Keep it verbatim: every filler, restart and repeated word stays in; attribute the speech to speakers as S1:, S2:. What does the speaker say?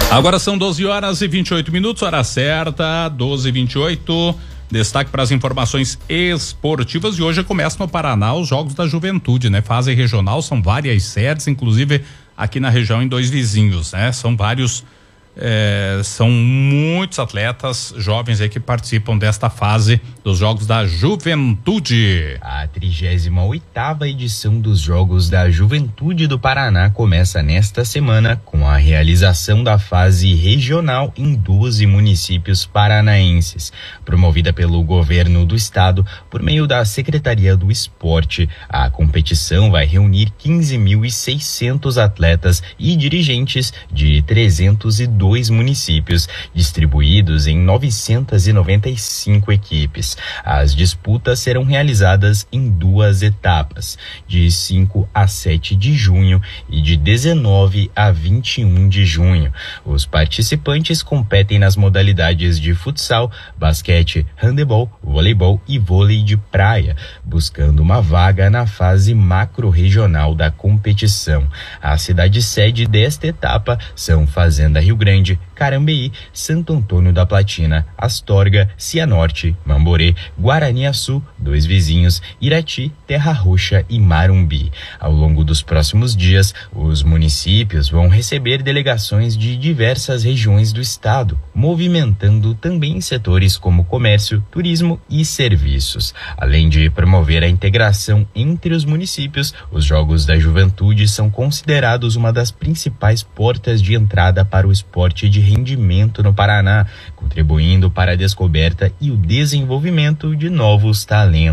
S1: Agora são doze horas e vinte e oito minutos, hora certa, doze e vinte e oito. Destaque para as informações esportivas, e hoje começa no Paraná os Jogos da Juventude, né? Fase regional, são várias sedes, inclusive aqui na região em dois vizinhos, né? São vários, é, são muitos atletas jovens aí que participam desta fase dos Jogos da Juventude.
S2: A trigésima oitava edição dos Jogos da Juventude do Paraná começa nesta semana com a realização da fase regional em doze municípios paranaenses. Promovida pelo governo do estado por meio da Secretaria do Esporte, a competição vai reunir quinze mil e seiscentos atletas e dirigentes de trezentos e dois municípios, distribuídos em novecentas e noventa e cinco equipes. As disputas serão realizadas em duas etapas, de cinco a sete de junho e de dezenove a vinte e um de junho. Os participantes competem nas modalidades de futsal, basquete, handebol, voleibol e vôlei de praia, buscando uma vaga na fase macro-regional da competição. A cidade sede desta etapa são Fazenda Rio Grande, Carambeí, Santo Antônio da Platina, Astorga, Cianorte, Mamborê, Guaraniaçu, Dois Vizinhos, Irati, Terra Roxa e Marumbi. Ao longo dos próximos dias, os municípios vão receber delegações de diversas regiões do estado, movimentando também setores como comércio, turismo e serviços. Além de promover a integração entre os municípios, os Jogos da Juventude são considerados uma das principais portas de entrada para o esporte de rendimento no Paraná, contribuindo para a descoberta e o desenvolvimento de novos talentos.